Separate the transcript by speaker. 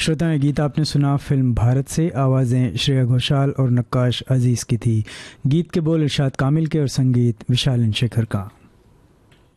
Speaker 1: श्रोताएं, गीत आपने सुना फिल्म भारत से। आवाज़ें श्रेया घोषाल और नक्काश अजीज़ की थी। गीत के बोल इरशाद कामिल के और संगीत विशाल शेखर का।